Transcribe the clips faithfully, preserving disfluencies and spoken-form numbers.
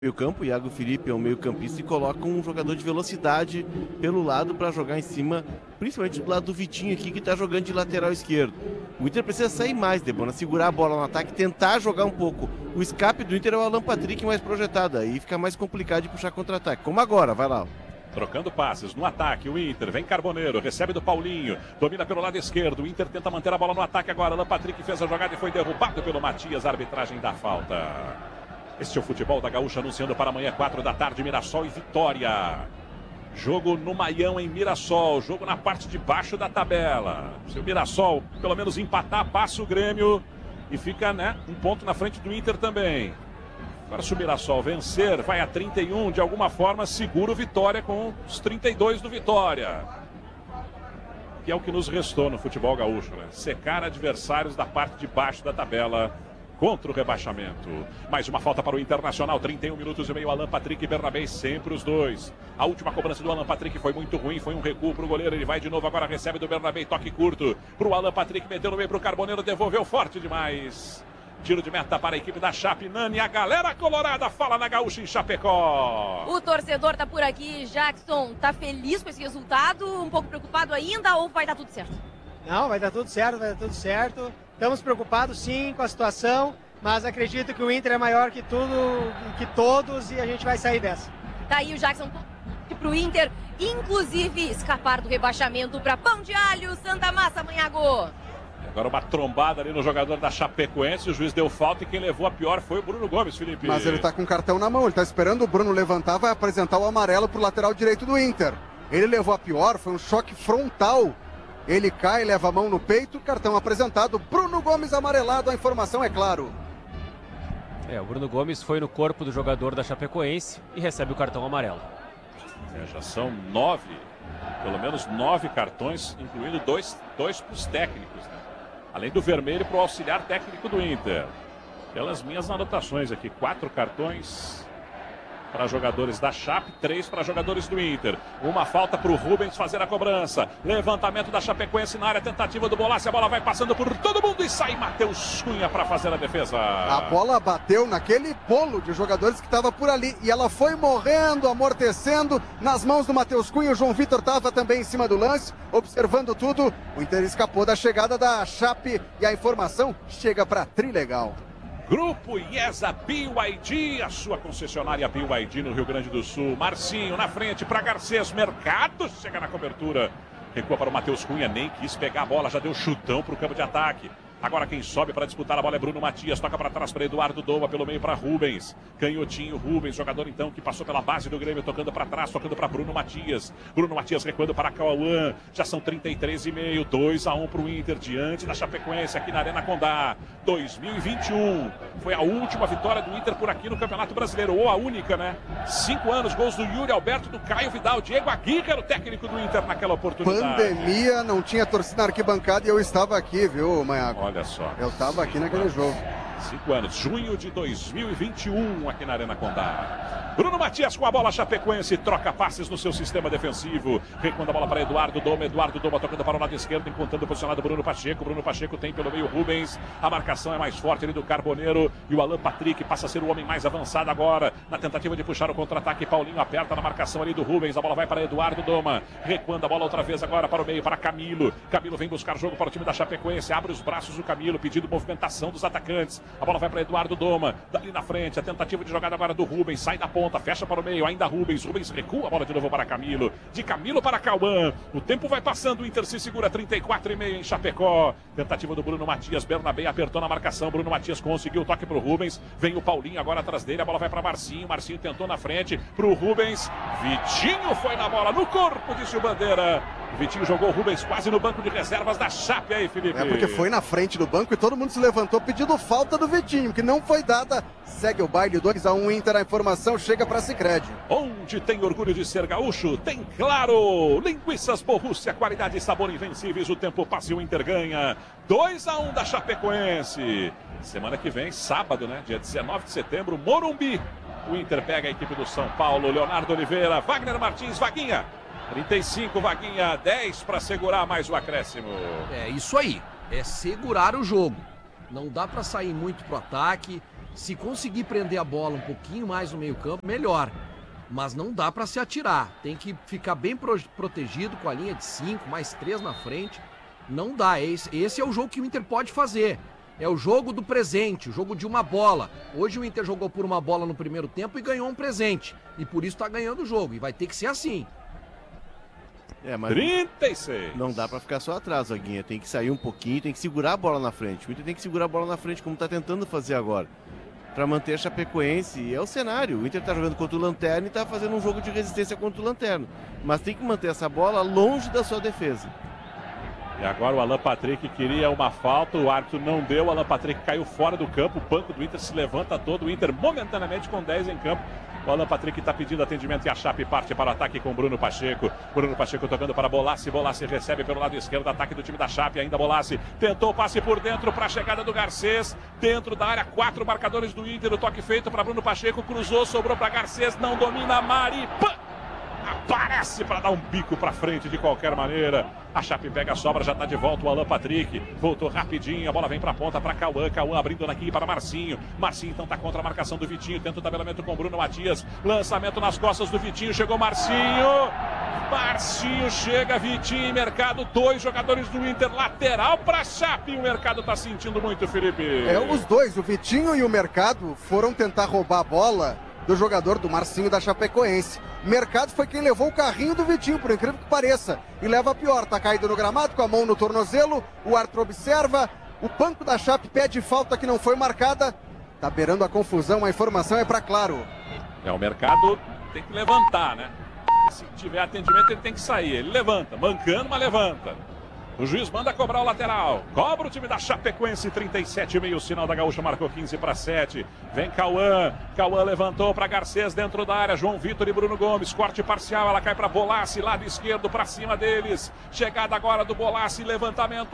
meio campo, o Iago Felipe é um meio campista e coloca um jogador de velocidade pelo lado para jogar em cima, principalmente do lado do Vitinho aqui, que está jogando de lateral esquerdo. O Inter precisa sair mais, Debona, segurar a bola no ataque, tentar jogar um pouco. O escape do Inter é o Alan Patrick mais projetado, aí fica mais complicado de puxar contra-ataque, como agora, vai lá. Trocando passes no ataque, o Inter, vem Carboneiro, recebe do Paulinho, domina pelo lado esquerdo, o Inter tenta manter a bola no ataque agora, Alan Patrick fez a jogada e foi derrubado pelo Matias, a arbitragem dá falta. Este é o futebol da Gaúcha anunciando para amanhã, quatro da tarde, Mirassol e Vitória. Jogo no Maião em Mirassol, jogo na parte de baixo da tabela. Se o Mirassol pelo menos empatar, passa o Grêmio e fica, né, um ponto na frente do Inter também. Agora se o Mirassol vencer, vai a trinta e um, de alguma forma segura o Vitória com os trinta e dois do Vitória. Que é o que nos restou no futebol gaúcho, né? Secar adversários da parte de baixo da tabela contra o rebaixamento. Mais uma falta para o Internacional, trinta e um minutos e meio, Alan Patrick e Bernabé, sempre os dois. A última cobrança do Alan Patrick foi muito ruim, foi um recuo para o goleiro, ele vai de novo, agora recebe do Bernabé, toque curto para o Alan Patrick, meteu no meio para o Carboneiro, devolveu forte demais. Tiro de meta para a equipe da Chape, Nani, a galera colorada fala na Gaúcha em Chapecó. O torcedor tá por aqui, Jackson, tá feliz com esse resultado, um pouco preocupado ainda ou vai dar tudo certo? Não, vai dar tudo certo, vai dar tudo certo. Estamos preocupados sim com a situação, mas acredito que o Inter é maior que tudo, que todos, e a gente vai sair dessa. Tá aí o Jackson pro Inter, inclusive escapar do rebaixamento para Pão de Alho, Santa Massa, Manhago. Agora uma trombada ali no jogador da Chapecoense, o juiz deu falta e quem levou a pior foi o Bruno Gomes, Felipe. Mas ele tá com o cartão na mão, ele tá esperando o Bruno levantar, vai apresentar o amarelo pro lateral direito do Inter. Ele levou a pior, foi um choque frontal. Ele cai, leva a mão no peito, cartão apresentado, Bruno Gomes amarelado, a informação é claro. É, o Bruno Gomes foi no corpo do jogador da Chapecoense e recebe o cartão amarelo. É, já são nove, pelo menos nove cartões, incluindo dois, dois para os técnicos, né? Além do vermelho para o auxiliar técnico do Inter. Pelas minhas anotações aqui, quatro cartões para jogadores da Chape, três para jogadores do Inter. Uma falta para o Rubens fazer a cobrança. Levantamento da Chapecoense na área, tentativa do Bolassi. A bola vai passando por todo mundo e sai Matheus Cunha para fazer a defesa. A bola bateu naquele bolo de jogadores que estava por ali e ela foi morrendo, amortecendo nas mãos do Matheus Cunha. O João Vitor estava também em cima do lance, observando tudo. O Inter escapou da chegada da Chape e a informação chega para Trilegal. Grupo IESA B Y D, a sua concessionária B Y D no Rio Grande do Sul. Marcinho na frente para Garcês, Mercado chega na cobertura. Recua para o Matheus Cunha, nem quis pegar a bola, já deu chutão para o campo de ataque. Agora quem sobe para disputar a bola é Bruno Matias, toca para trás para Eduardo Doma, pelo meio para Rubens. Canhotinho, Rubens, jogador então que passou pela base do Grêmio, tocando para trás, tocando para Bruno Matias. Bruno Matias recuando para Cauã, já são trinta e três e meio, dois a um para o Inter, diante da Chapecoense aqui na Arena Condá. dois mil e vinte e um, foi a última vitória do Inter por aqui no Campeonato Brasileiro, ou a única, né? Cinco anos, gols do Yuri Alberto, do Caio Vidal, Diego Aguirre era o técnico do Inter naquela oportunidade. Pandemia, não tinha torcida na arquibancada e eu estava aqui, viu, Manhago? Olha só. Eu estava aqui naquele jogo. Cinco anos, junho de dois mil e vinte e um, aqui na Arena Condá. Bruno Matias com a bola, Chapecoense troca passes no seu sistema defensivo. Recuando a bola para Eduardo Doma. Eduardo Doma tocando para o lado esquerdo, encontrando o posicionado Bruno Pacheco. Bruno Pacheco tem pelo meio Rubens. A marcação é mais forte ali do Carboneiro. E o Alan Patrick passa a ser o homem mais avançado agora. Na tentativa de puxar o contra-ataque, Paulinho aperta na marcação ali do Rubens. A bola vai para Eduardo Doma. Recuando a bola outra vez agora para o meio, para Camilo. Camilo vem buscar jogo para o time da Chapecoense. Abre os braços do Camilo, pedindo movimentação dos atacantes. A bola vai para Eduardo Doma. Dali na frente, a tentativa de jogada agora do Rubens. Sai da ponta, fecha para o meio, ainda Rubens. Rubens recua a bola de novo para Camilo. De Camilo para Cauã. O tempo vai passando, o Inter se segura, trinta e quatro e meio em Chapecó. Tentativa do Bruno Matias. Bernabé apertou na marcação. Bruno Matias conseguiu o toque para o Rubens. Vem o Paulinho agora atrás dele. A bola vai para Marcinho. Marcinho tentou na frente para o Rubens. Vitinho foi na bola, no corpo, disse o Bandeira. O Vitinho jogou o Rubens quase no banco de reservas da Chape aí, Felipe. É porque foi na frente do banco e todo mundo se levantou pedindo falta do Vitinho, que não foi dada. Segue o baile, dois a um Inter, a informação chega para Sicredi. Onde tem orgulho de ser gaúcho, tem Claro. Linguiças Borrússia, qualidade e sabor invencíveis. O tempo passa e o Inter ganha. dois a um da Chapecoense. Semana que vem, sábado, né? Dia dezenove de setembro, Morumbi. O Inter pega a equipe do São Paulo. Leonardo Oliveira, Wagner Martins, Vaguinha. trinta e cinco, Vaguinha, dez para segurar mais o acréscimo. É isso aí, é segurar o jogo. Não dá para sair muito pro ataque, Se conseguir prender a bola um pouquinho mais no meio campo, melhor. Mas não dá para se atirar. Tem que ficar bem pro protegido com a linha de cinco, mais três na frente. Não dá. Esse, esse é o jogo que o Inter pode fazer. É o jogo do presente, o jogo de uma bola. Hoje o Inter jogou por uma bola no primeiro tempo e ganhou um presente. E por isso tá ganhando o jogo. E vai ter que ser assim. É, mas trinta e seis. Não dá pra ficar só atrás, Zaguinha. Tem que sair um pouquinho, tem que segurar a bola na frente. O Inter tem que segurar a bola na frente, como tá tentando fazer agora. Pra manter a Chapecoense. E é o cenário. O Inter tá jogando contra o Lanterna e tá fazendo um jogo de resistência contra o Lanterna. Mas tem que manter essa bola longe da sua defesa. E agora o Alan Patrick queria uma falta, o árbitro não deu, o Alan Patrick caiu fora do campo, o banco do Inter se levanta todo, o Inter momentaneamente com dez em campo. O Alan Patrick está pedindo atendimento e a Chape parte para o ataque com Bruno Pacheco. Bruno Pacheco tocando para Bolassi. Bolassi recebe pelo lado esquerdo, ataque do time da Chape. Ainda Bolassi tentou passe por dentro para a chegada do Garcês. Dentro da área, quatro marcadores do Inter. O toque feito para Bruno Pacheco, cruzou, sobrou para Garcês. Não domina, Mari. Pã! Aparece para dar um bico para frente de qualquer maneira. A Chape pega a sobra, já está de volta o Alan Patrick. Voltou rapidinho, a bola vem para a ponta para Cauã. Cauã abrindo aqui para Marcinho. Marcinho então está contra a marcação do Vitinho. Tenta o tabelamento com Bruno Matias. Lançamento nas costas do Vitinho. Chegou Marcinho. Marcinho chega, Vitinho e Mercado. Dois jogadores do Inter, lateral para a Chape. O Mercado está sentindo muito, Felipe. É, os dois, o Vitinho e o Mercado, foram tentar roubar a bola do jogador do Marcinho da Chapecoense. Mercado foi quem levou o carrinho do Vitinho, por incrível que pareça, e leva a pior, tá caído no gramado com a mão no tornozelo, o árbitro observa, o banco da Chape pede falta que não foi marcada, tá beirando a confusão, a informação é para Claro. É, o Mercado tem que levantar, né? Se tiver atendimento ele tem que sair, ele levanta, mancando, mas levanta. O juiz manda cobrar o lateral. Cobra o time da Chapecoense, trinta e sete e meio. O sinal da Gaúcha marcou quinze para sete. Vem Cauã. Cauã levantou para Garcês dentro da área. João Vitor e Bruno Gomes. Corte parcial. Ela cai para Bolassi, lado esquerdo para cima deles. Chegada agora do Bolassi. Levantamento.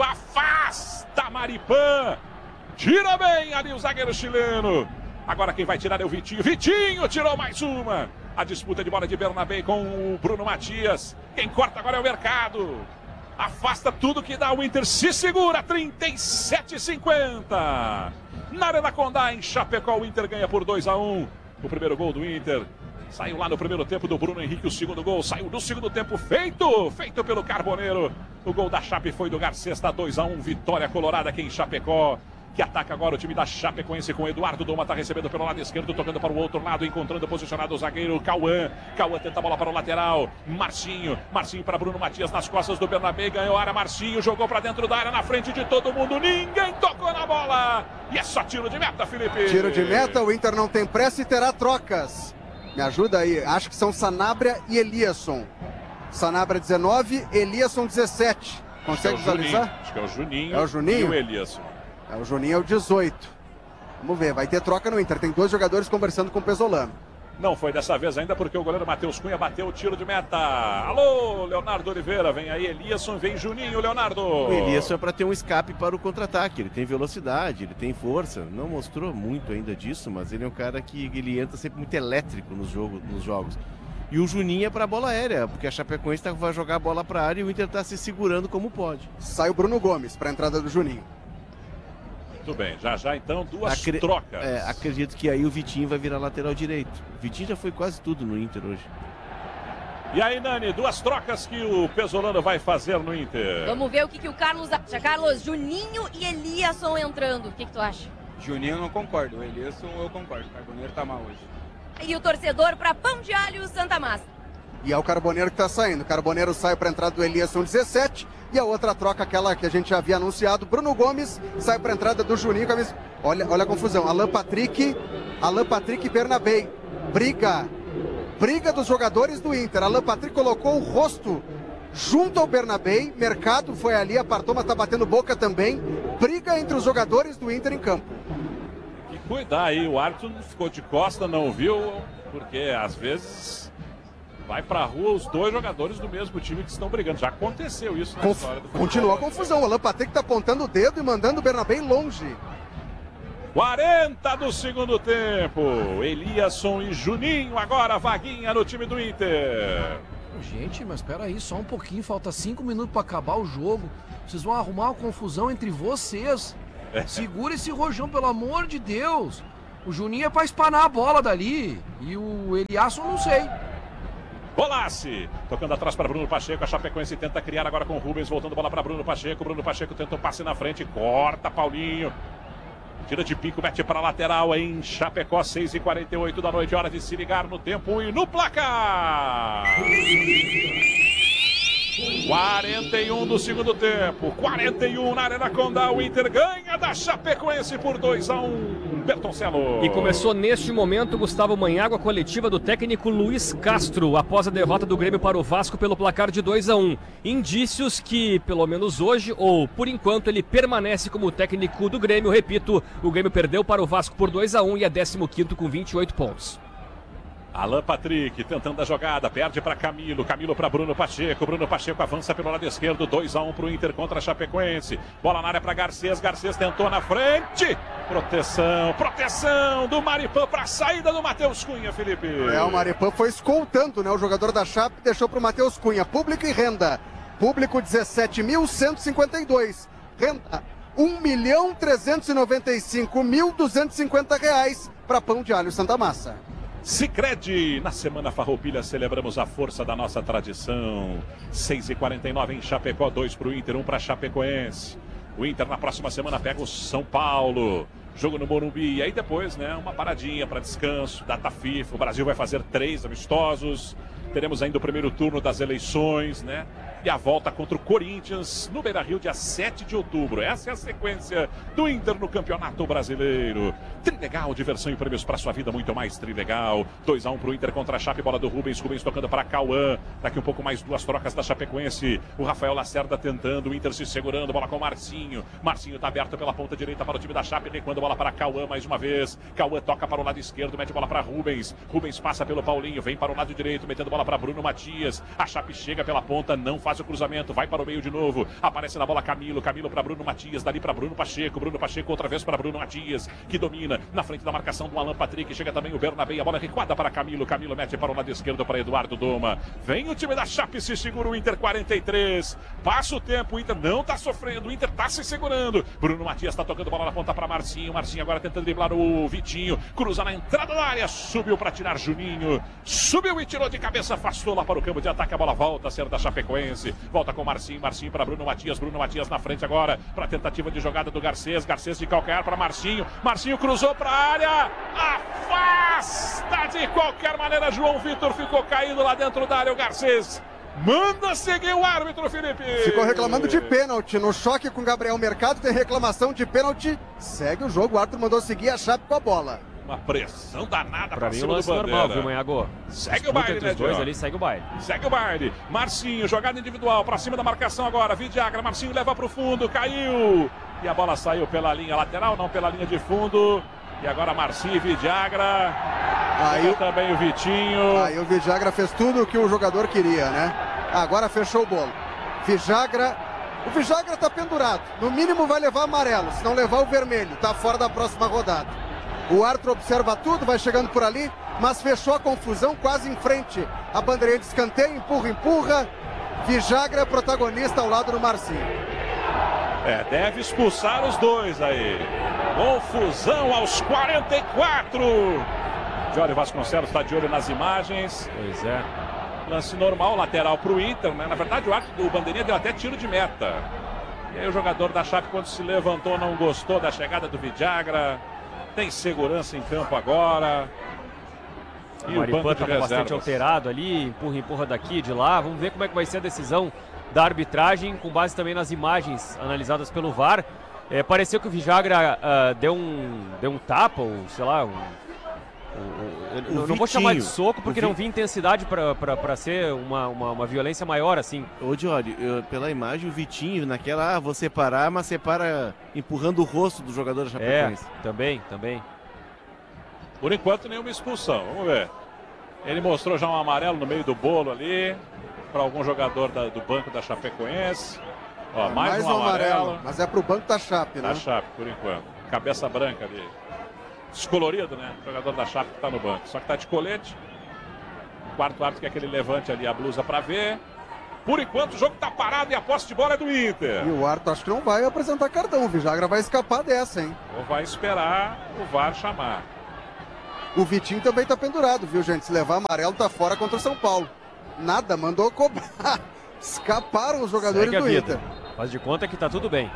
Afasta Maripan. Tira bem ali o zagueiro chileno. Agora quem vai tirar é o Vitinho. Vitinho tirou mais uma. A disputa de bola de Bernabé com o Bruno Matias. Quem corta agora é o Mercado. Afasta tudo que dá, o Inter se segura, trinta e sete a cinquenta. Na Arena Condá, em Chapecó, o Inter ganha por dois a um. O primeiro gol do Inter saiu lá no primeiro tempo do Bruno Henrique, o segundo gol saiu no segundo tempo, feito, feito pelo Carboneiro. O gol da Chape foi do Garcês, está dois a um, vitória colorada aqui em Chapecó. Que ataca agora o time da Chapecoense com o Eduardo Doma, está recebendo pelo lado esquerdo, tocando para o outro lado, encontrando posicionado o zagueiro Cauã. Cauã tenta a bola para o lateral, Marcinho, Marcinho para Bruno Matias nas costas do Bernabé, ganhou a área, Marcinho jogou para dentro da área, na frente de todo mundo, ninguém tocou na bola. E é só tiro de meta, Felipe. Tiro de meta, o Inter não tem pressa e terá trocas. Me ajuda aí, acho que são Sanabria e Eliasson. Sanabria dezenove, Eliasson dezessete. Consegue acho que é visualizar? Acho que é o Juninho, é o Juninho? E o Eliasson. É, o Juninho é o dezoito. Vamos ver, vai ter troca no Inter. Tem dois jogadores conversando com o Pesolano. Não foi dessa vez ainda porque o goleiro Matheus Cunha bateu o tiro de meta. Alô, Leonardo Oliveira, vem aí Eliasson, vem Juninho, Leonardo. O Eliasson é para ter um escape para o contra-ataque. Ele tem velocidade, ele tem força. Não mostrou muito ainda disso, mas ele é um cara que ele entra sempre muito elétrico nos, jogo, nos jogos. E o Juninho é para a bola aérea, porque a Chapecoense tá, vai jogar a bola para a área e o Inter está se segurando como pode. Sai o Bruno Gomes para a entrada do Juninho. Muito bem, já já então duas Acre... trocas. É, acredito que aí o Vitinho vai virar lateral direito. O Vitinho já foi quase tudo no Inter hoje. E aí, Nani, duas trocas que o Pesolano vai fazer no Inter. Vamos ver o que, que o Carlos acha. Carlos, Juninho e Eliasson entrando. O que, que tu acha? Juninho eu não concordo, o Eliasson eu concordo. O Carboneiro tá mal hoje. E o torcedor para Pão de Alho, Santa Massa. E é o Carboneiro que está saindo. O Carboneiro sai para a entrada do Eliasson dezessete. E a outra troca, aquela que a gente já havia anunciado. Bruno Gomes sai para a entrada do Juninho. Camisa... Olha, olha a confusão. Alan Patrick, Alan Patrick e Bernabé. Briga. Briga dos jogadores do Inter. Alan Patrick colocou o rosto junto ao Bernabé. Mercado foi ali, apartou, mas está batendo boca também. Briga entre os jogadores do Inter em campo. Tem que cuidar aí. O árbitro ficou de costa, não viu. Porque às vezes... vai pra rua os dois jogadores do mesmo time que estão brigando. Já aconteceu isso na Conf... história do futebol. Continua a confusão. O Alan Patrick tá apontando o dedo e mandando o Bernabé longe. quarenta do segundo tempo. Eliasson e Juninho agora vaguinha no time do Inter. Gente, mas espera aí, só um pouquinho. Falta cinco minutos para acabar o jogo. Vocês vão arrumar uma confusão entre vocês. É. Segura esse rojão, pelo amor de Deus. O Juninho é pra espanar a bola dali. E o Eliasson, não sei. Bolassi, tocando atrás para Bruno Pacheco, a Chapecoense tenta criar agora com o Rubens, voltando bola para Bruno Pacheco, Bruno Pacheco tenta um passe na frente, corta Paulinho, tira de pico, mete para a lateral em Chapecó, seis e quarenta e oito da noite, hora de se ligar no tempo e no placar. quarenta e um do segundo tempo, quarenta e um na Arena Condá, o Inter ganha da Chapecoense por dois a um, Bertoncello. E começou neste momento, Gustavo Manhago, a coletiva do técnico Luiz Castro, após a derrota do Grêmio para o Vasco pelo placar de dois a um. Indícios que, pelo menos hoje, ou por enquanto, ele permanece como técnico do Grêmio. Repito, o Grêmio perdeu para o Vasco por dois a um e é décimo quinto com vinte e oito pontos. Alan Patrick tentando a jogada, perde para Camilo, Camilo para Bruno Pacheco, Bruno Pacheco avança pelo lado esquerdo, dois a um para o Inter contra a Chapecoense, bola na área para Garcês, Garcês tentou na frente, proteção, proteção do Maripã para a saída do Matheus Cunha, Felipe. É, o Maripã foi escoltando, né, o jogador da Chape, deixou para o Matheus Cunha, público e renda, público dezessete mil cento e cinquenta e dois, renda um milhão trezentos e noventa e cinco mil duzentos e cinquenta reais para Pão de Alho Santa Massa. Sicredi, na Semana Farroupilha celebramos a força da nossa tradição. seis e quarenta e nove em Chapecó, dois para o Inter, um para Chapecoense. O Inter na próxima semana pega o São Paulo. Jogo no Morumbi. E aí depois, né, uma paradinha para descanso, data FIFA. O Brasil vai fazer três amistosos. Teremos ainda o primeiro turno das eleições, né? E a volta contra o Corinthians no Beira-Rio, dia sete de outubro. Essa é a sequência do Inter no Campeonato Brasileiro. Trilegal, diversão e prêmios para sua vida, muito mais Trilegal. dois a um para o Inter contra a Chape, bola do Rubens. Rubens tocando para Cauã. Daqui um pouco mais duas trocas da Chapecoense. O Rafael Lacerda tentando, o Inter se segurando, bola com o Marcinho. Marcinho está aberto pela ponta direita para o time da Chape, recuando bola para Cauã mais uma vez. Cauã toca para o lado esquerdo, mete bola para Rubens. Rubens passa pelo Paulinho, vem para o lado direito, metendo bola para Bruno Matias. A Chape chega pela ponta, não faz o cruzamento, vai para o meio de novo. Aparece na bola Camilo, Camilo para Bruno Matias, dali para Bruno Pacheco. Bruno Pacheco outra vez para Bruno Matias, que domina na frente da marcação do Alan Patrick. Chega também o Bernabé, a bola recuada para Camilo. Camilo mete para o lado esquerdo para Eduardo Doma. Vem o time da Chape, se segura o Inter, quarenta e três. Passa o tempo, o Inter não está sofrendo, o Inter está se segurando. Bruno Matias está tocando bola na ponta para Marcinho. Marcinho agora tentando driblar o Vitinho. Cruza na entrada da área, subiu para tirar Juninho. Subiu e tirou de cabeça, afastou lá para o campo de ataque. A bola volta a ser da Chapecoense. Volta com Marcinho, Marcinho para Bruno Matias. Bruno Matias na frente agora para a tentativa de jogada do Garcês. Garcês de calcanhar para Marcinho. Marcinho cruzou para a área. Afasta de qualquer maneira. João Vitor ficou caído lá dentro da área. O Garcês manda seguir o árbitro, Felipe. Ficou reclamando de pênalti. No choque com Gabriel Mercado tem reclamação de pênalti. Segue o jogo. O árbitro mandou seguir a Chape com a bola. Uma pressão danada pra pra mim, cima o lance do Bandeira. normal, viu, Manhago? Segue o baile, né, os dois ali, segue o baile. Segue o baile. Marcinho, jogada individual pra cima da marcação agora. Vidiagra, Marcinho leva pro fundo, caiu. E a bola saiu pela linha lateral, não pela linha de fundo. E agora Marcinho e Vidiagra. Aí também o Vitinho. Aí o Vidiagra fez tudo o que o jogador queria, né? Agora fechou o bolo. Vidiagra. O Vidiagra tá pendurado. No mínimo vai levar amarelo. Se não levar o vermelho, tá fora da próxima rodada. O árbitro observa tudo, vai chegando por ali, mas fechou a confusão quase em frente. A bandeirinha de escanteio, empurra, empurra. Vidiagra é protagonista ao lado do Marcinho. É, deve expulsar os dois aí. Confusão aos quarenta e quatro. Jorge Vasconcelos está de olho nas imagens. Pois é. Lance normal, lateral para o Inter, né? Na verdade, o árbitro do bandeirinha deu até tiro de meta. E aí o jogador da Chape, quando se levantou, não gostou da chegada do Vidiagra. Tem segurança em campo agora. E o Maripã estava bastante alterado ali, empurra, empurra daqui, de lá. Vamos ver como é que vai ser a decisão da arbitragem, com base também nas imagens analisadas pelo V A R. É, pareceu que o Vidiagra uh, deu, um, deu um tapa, ou sei lá, um, um, eu não vou chamar de soco, porque não vi intensidade para ser uma, uma, uma violência maior, assim. Ô, Diori, pela imagem, o Vitinho, naquela, ah, vou separar, mas separa empurrando o rosto do jogador da Chapecoense. É, também, também. Por enquanto, nenhuma expulsão, vamos ver. Ele mostrou já um amarelo no meio do bolo ali, para algum jogador da, do banco da Chapecoense. Ó, mais, mais um amarelo. amarelo. Mas é pro banco da Chape, né? Da Chape, por enquanto. Cabeça branca ali. Descolorido, né? O jogador da Chape que tá no banco. Só que tá de colete. O quarto árbitro quer que ele levante ali a blusa para ver. Por enquanto o jogo tá parado e a posse de bola é do Inter. E o árbitro acho que não vai apresentar cartão. O Vidiagra vai escapar dessa, hein? Ou vai esperar o V A R chamar. O Vitinho também tá pendurado, viu, gente? Se levar amarelo, tá fora contra o São Paulo. Nada, mandou cobrar. Escaparam os jogadores do Inter. Faz de conta que tá tudo bem.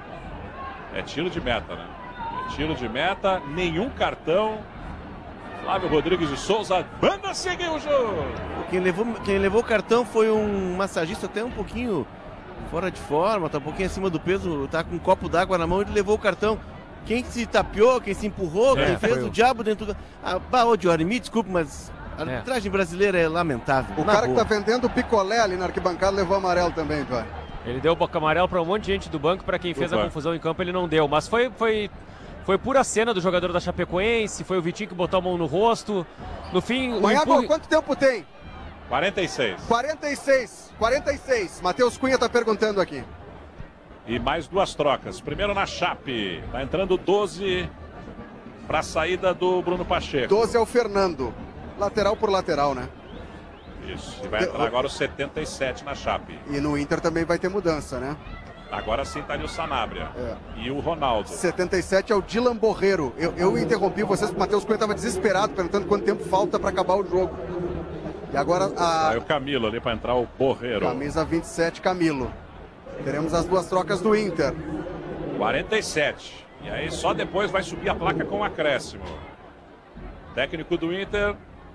É tiro de meta, né? É tiro de meta, nenhum cartão. Flávio Rodrigues de Souza, manda seguir o jogo. Quem levou, quem levou o cartão foi um massagista até um pouquinho fora de forma, tá um pouquinho acima do peso, tá com um copo d'água na mão, ele levou o cartão. Quem se tapeou, quem se empurrou, é, quem fez o eu. diabo dentro do... Ah, ô Diori, me desculpe, mas a é. arbitragem brasileira é lamentável. O cara boa. que tá vendendo picolé ali na arquibancada levou amarelo também, Diori. Ele deu boca amarelo para um monte de gente do banco, para quem do fez banco. a confusão em campo ele não deu, mas foi... foi... Foi pura cena do jogador da Chapecoense, foi o Vitinho que botou a mão no rosto. No fim... Manhago, empurre... quanto tempo tem? quarenta e seis. quarenta e seis, quarenta e seis. Matheus Cunha tá perguntando aqui. E mais duas trocas. Primeiro na Chape. Tá entrando doze para a saída do Bruno Pacheco. doze é o Fernando. Lateral por lateral, né? Isso. E vai entrar agora o setenta e sete na Chape. E no Inter também vai ter mudança, né? Agora sim tá ali o Sanabria é. e o Ronaldo. setenta e sete é o Dylan Borreiro. Eu, eu interrompi vocês porque o Matheus Cunha estava desesperado, perguntando quanto tempo falta para acabar o jogo. E agora a... Sai o Camilo ali para entrar o Borreiro. Camisa vinte e sete, Camilo. Teremos as duas trocas do Inter. quarenta e sete. E aí só depois vai subir a placa com acréscimo. Técnico do Inter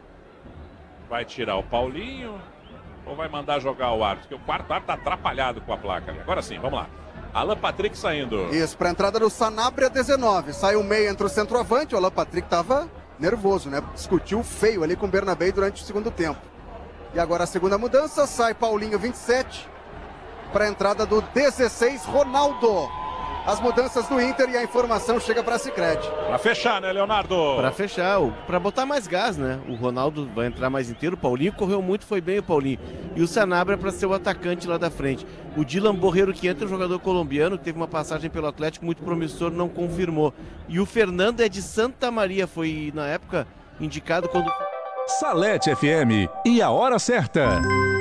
vai tirar o Paulinho... Ou vai mandar jogar o árbitro? Porque o quarto árbitro tá atrapalhado com a placa ali. Agora sim, vamos lá. Alan Patrick saindo. Isso, para a entrada do Sanabria dezenove. Sai o meio entre o centroavante. O Alan Patrick tava nervoso, né? Discutiu feio ali com o Bernabé durante o segundo tempo. E agora a segunda mudança. Sai Paulinho vinte e sete. Para a entrada do dezesseis, Ronaldo. As mudanças do Inter e a informação chega para a Sicredi. Para fechar, né, Leonardo? Para fechar, para botar mais gás, né? O Ronaldo vai entrar mais inteiro, o Paulinho correu muito, foi bem o Paulinho. E o Sanabria para ser o atacante lá da frente. O Dylan Borreiro que entra, um jogador colombiano, que teve uma passagem pelo Atlético muito promissor, não confirmou. E o Fernando é de Santa Maria, foi na época indicado quando... Salete F M e a hora certa.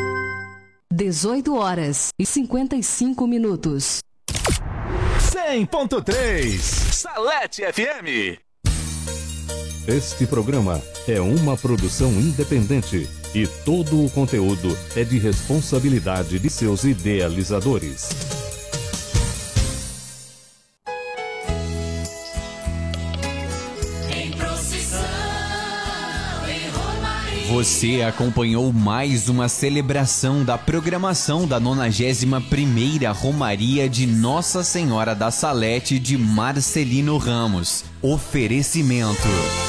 dezoito horas e cinquenta e cinco minutos. cem ponto três Salete F M. Este programa é uma produção independente e todo o conteúdo é de responsabilidade de seus idealizadores. Você acompanhou mais uma celebração da programação da nonagésima primeira Romaria de Nossa Senhora da Salete de Marcelino Ramos. Oferecimento.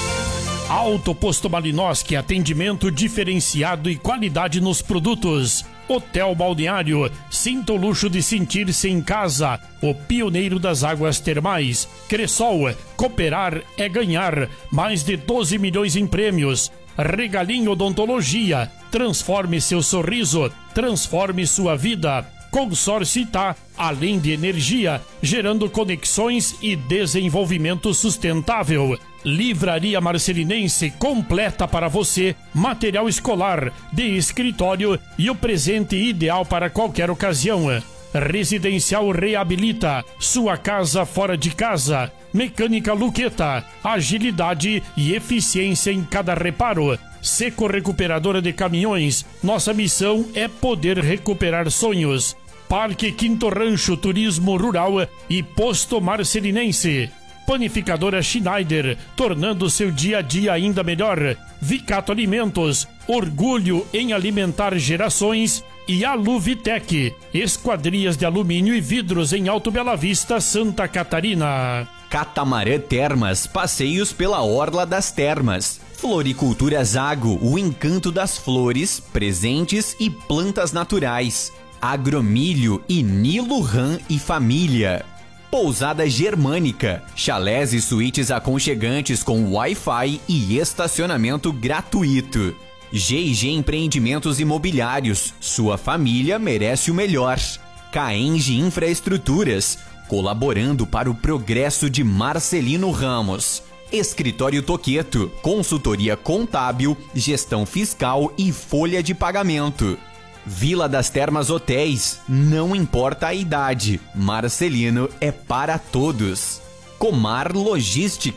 Alto Posto Malinowski, atendimento diferenciado e qualidade nos produtos. Hotel Balneário, sinta o luxo de sentir-se em casa. O pioneiro das águas termais. Cressol, cooperar é ganhar. Mais de doze milhões em prêmios. Regalinho Odontologia, transforme seu sorriso, transforme sua vida. Consórcio Itá, além de energia, gerando conexões e desenvolvimento sustentável. Livraria Marcelinense completa para você, material escolar, de escritório e o presente ideal para qualquer ocasião. Residencial Reabilita, sua casa fora de casa. Mecânica Luqueta, agilidade e eficiência em cada reparo. Seco Recuperadora de Caminhões, nossa missão é poder recuperar sonhos. Parque Quinto Rancho Turismo Rural e Posto Marcelinense. Panificadora Schneider, tornando seu dia a dia ainda melhor. Vicato Alimentos, orgulho em alimentar gerações. E Aluvitec, esquadrias de alumínio e vidros em Alto Bela Vista, Santa Catarina. Catamarã Termas, passeios pela Orla das Termas. Floricultura Zago, o encanto das flores, presentes e plantas naturais. Agromilho e Nilo Ram e Família. Pousada Germânica, chalés e suítes aconchegantes com Wi-Fi e estacionamento gratuito. G e G Empreendimentos Imobiliários, sua família merece o melhor. Caenge Infraestruturas, colaborando para o progresso de Marcelino Ramos. Escritório Toqueto, consultoria contábil, gestão fiscal e folha de pagamento. Vila das Termas Hotéis, não importa a idade, Marcelino é para todos. Comar Logística,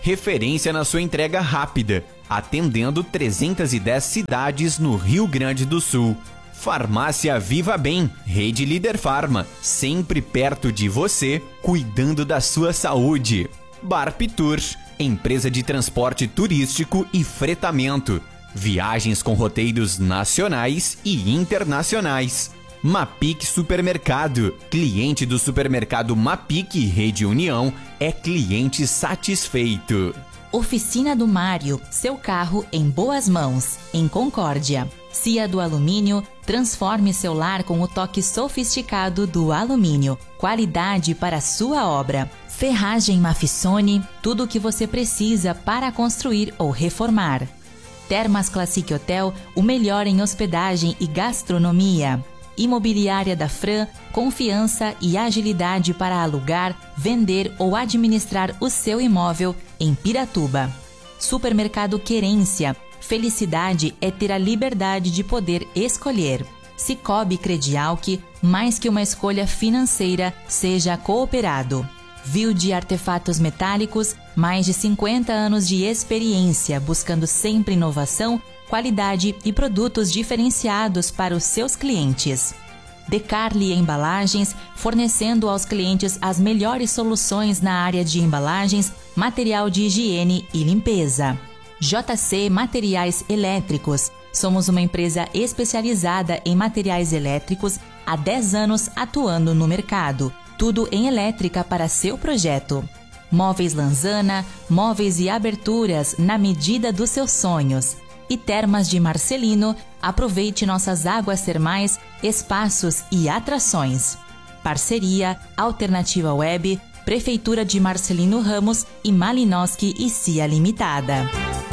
referência na sua entrega rápida, atendendo trezentas e dez cidades no Rio Grande do Sul. Farmácia Viva Bem, Rede Líder Farma, sempre perto de você, cuidando da sua saúde. Barp Tours, empresa de transporte turístico e fretamento. Viagens com roteiros nacionais e internacionais. Mapic Supermercado, cliente do supermercado Mapic Rede União, é cliente satisfeito. Oficina do Mário, seu carro em boas mãos, em Concórdia. Cia do Alumínio, transforme seu lar com o toque sofisticado do alumínio. Qualidade para sua obra. Ferragem Mafissone, tudo o que você precisa para construir ou reformar. Termas Classic Hotel, o melhor em hospedagem e gastronomia. Imobiliária da Fran, confiança e agilidade para alugar, vender ou administrar o seu imóvel em Piratuba. Supermercado Querência, felicidade é ter a liberdade de poder escolher. Cicobi Credial, que mais que uma escolha financeira, seja cooperado. Viu de Artefatos Metálicos, mais de cinquenta anos de experiência, buscando sempre inovação, qualidade e produtos diferenciados para os seus clientes. Decarli Embalagens, fornecendo aos clientes as melhores soluções na área de embalagens, material de higiene e limpeza. J C Materiais Elétricos. Somos uma empresa especializada em materiais elétricos, há dez anos atuando no mercado. Tudo em elétrica para seu projeto. Móveis Lanzana, móveis e aberturas na medida dos seus sonhos. E Termas de Marcelino, aproveite nossas águas termais, espaços e atrações. Parceria, Alternativa Web, Prefeitura de Marcelino Ramos e Malinowski e Cia Limitada.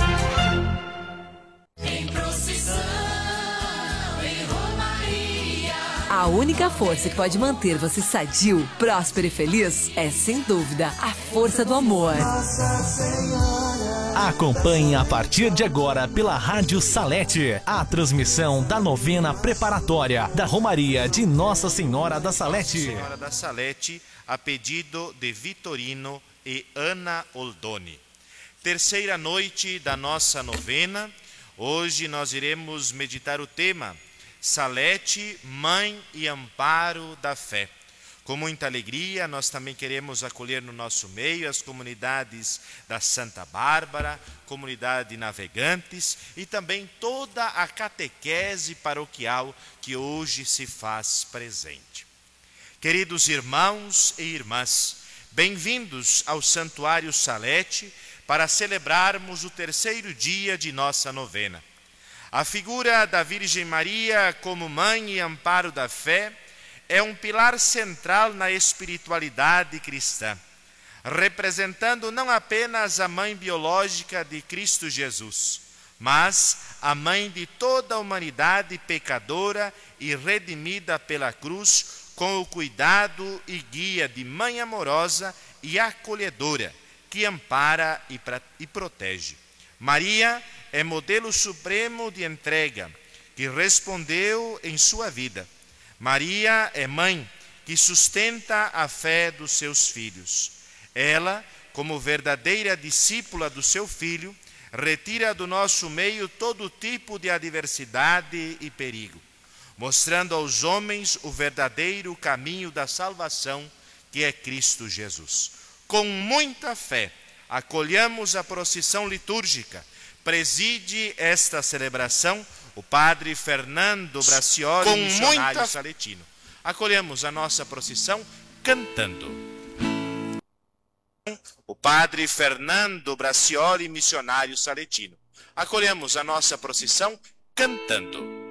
A única força que pode manter você sadio, próspero e feliz é, sem dúvida, a força do amor. Acompanhe a partir de agora pela Rádio Salete a transmissão da novena preparatória da Romaria de Nossa Senhora da Salete. Nossa Senhora da Salete, a pedido de Vitorino e Ana Oldoni. Terceira noite da nossa novena. Hoje nós iremos meditar o tema Salete, Mãe e Amparo da Fé. Com muita alegria, nós também queremos acolher no nosso meio as comunidades da Santa Bárbara, comunidade Navegantes e também toda a catequese paroquial que hoje se faz presente. Queridos irmãos e irmãs, bem-vindos ao Santuário Salete para celebrarmos o terceiro dia de nossa novena. A figura da Virgem Maria como mãe e amparo da fé é um pilar central na espiritualidade cristã, representando não apenas a mãe biológica de Cristo Jesus, mas a mãe de toda a humanidade pecadora e redimida pela cruz, com o cuidado e guia de mãe amorosa e acolhedora, que ampara e, e protege. Maria é modelo supremo de entrega, que respondeu em sua vida. Maria é mãe, que sustenta a fé dos seus filhos. Ela, como verdadeira discípula do seu filho, retira do nosso meio todo tipo de adversidade e perigo, mostrando aos homens o verdadeiro caminho da salvação, que é Cristo Jesus. Com muita fé, acolhamos a procissão litúrgica. Preside esta celebração o padre Fernando Bracioli, com missionário muita... saletino. Acolhemos a nossa procissão cantando. O padre Fernando Bracioli, missionário saletino. Acolhemos a nossa procissão cantando.